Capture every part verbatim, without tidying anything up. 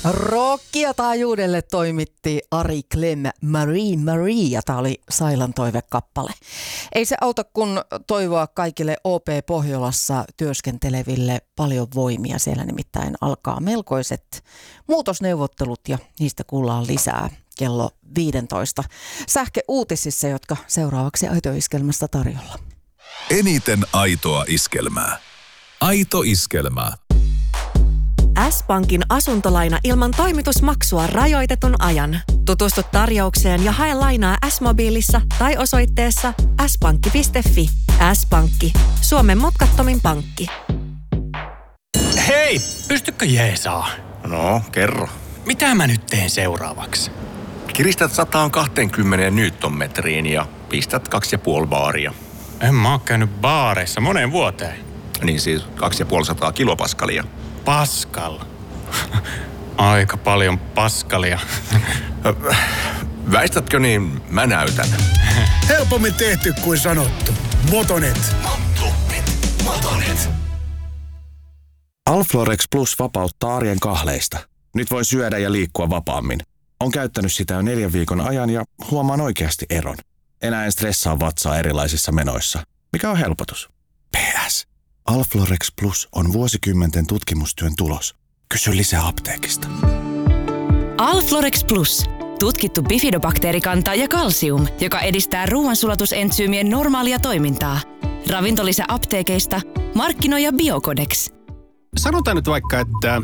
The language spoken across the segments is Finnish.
Rockia taajuudelle toimitti Ari Clem Marie Marie ja tämä oli Sailan toivekappale. Ei se auta kun toivoa kaikille O P Pohjolassa työskenteleville paljon voimia. Siellä nimittäin alkaa melkoiset muutosneuvottelut ja niistä kuullaan lisää kello viisitoista sähköuutisissa, jotka seuraavaksi Aito-iskelmästä tarjolla. Eniten aitoa iskelmää. Aito iskelmää. S-Pankin asuntolaina ilman toimitusmaksua rajoitetun ajan. Tutustu tarjoukseen ja hae lainaa S-mobiilissa tai osoitteessa s pankki piste f i. S-Pankki, Suomen mutkattomin pankki. Hei, pystykö jeesaa? No, kerro. Mitä mä nyt teen seuraavaksi? Kiristät sata kaksikymmentä newtonmetriin ja pistät kaksi ja puoli baaria. En mä oo käynyt baareissa moneen vuoteen. Niin siis kaksi ja puoli sataa kilopaskalia. Pascal. Aika paljon paskalia. Väistätkö niin, mä näytän. Helpommin tehty kuin sanottu. Motonet. Motonet. Motonet. Alflorex Plus vapauttaa arjen kahleista. Nyt voi syödä ja liikkua vapaammin. On käyttänyt sitä jo neljän viikon ajan ja huomaan oikeasti eron. Enää en stressaa vatsaa erilaisissa menoissa. Mikä on helpotus? P S. Alflorex Plus on vuosikymmenten tutkimustyön tulos. Kysy lisää apteekista. Alflorex Plus. Tutkittu bifidobakteerikanta ja kalsium, joka edistää ruoansulatusentsyymien normaalia toimintaa. Ravintolisä apteekeista. Markkinoija Biocodex. Sanotaan nyt vaikka, että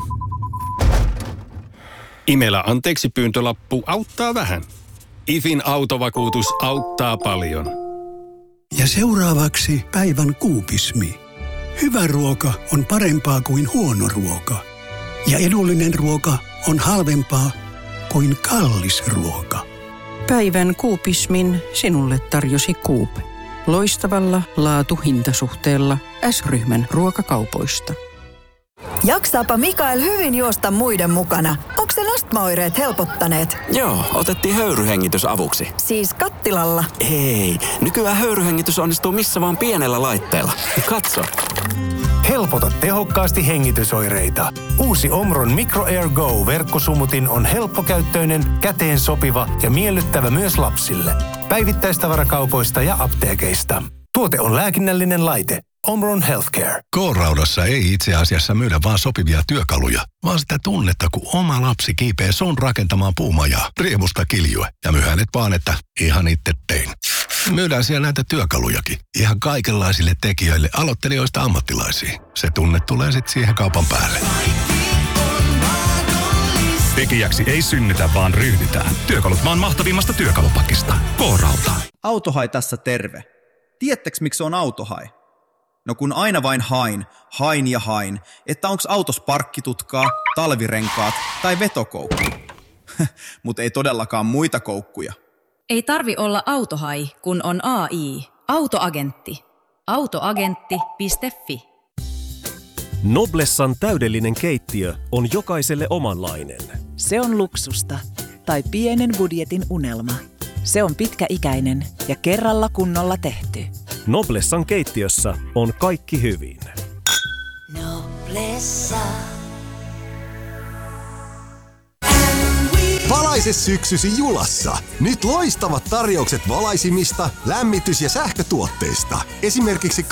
Imelä anteeksi pyyntölappu auttaa vähän. IFin autovakuutus auttaa paljon. Ja seuraavaksi päivän kuupismi. Hyvä ruoka on parempaa kuin huono ruoka. Ja edullinen ruoka on halvempaa kuin kallis ruoka. Päivän kuupismin sinulle tarjosi Coop. Loistavalla laatu-hintasuhteella S-ryhmän ruokakaupoista. Jaksaapa Mikael hyvin juosta muiden mukana. Onko sen astmaoireet helpottaneet? Joo, otettiin höyryhengitys avuksi. Siis kattilalla? Ei, nykyään höyryhengitys onnistuu missä vaan pienellä laitteella. Katso. Helpota tehokkaasti hengitysoireita. Uusi Omron Micro Air Go-verkkosumutin on helppokäyttöinen, käteen sopiva ja miellyttävä myös lapsille. Päivittäistavarakaupoista ja apteekeista. Tuote on lääkinnällinen laite. Omron Healthcare. K-Raudassa ei itse asiassa myydä vaan sopivia työkaluja, vaan sitä tunnetta, kun oma lapsi kiipee sun rakentamaan puumajaa, riemusta kiljue ja myhänet vaan, että ihan itse tein. Myydään siellä näitä työkalujakin, ihan kaikenlaisille tekijöille, aloittelijoista ammattilaisiin. Se tunne tulee sitten siihen kaupan päälle. Tekijäksi ei synnytä, vaan ryhdytään. Työkalut maan mahtavimmasta työkalupakista. K-Rauta. Autohai tässä terve. Tiedättekö miksi on autohai? No kun aina vain hain, hain ja hain, että onks autos parkkitutkaa, talvirenkaat tai vetokoukku. Mut ei todellakaan muita koukkuja. Ei tarvi olla autohai, kun on A I. Autoagentti. autoagentti piste f i. Noblessan täydellinen keittiö on jokaiselle omanlainen. Se on luksusta tai pienen budjetin unelma. Se on pitkäikäinen ja kerralla kunnolla tehty. Noblessan keittiössä on kaikki hyvin. Noblessa. Valaise syksysi Julassa. Nyt loistavat tarjoukset valaisimista, lämmitys- ja sähkötuotteista. Esimerkiksi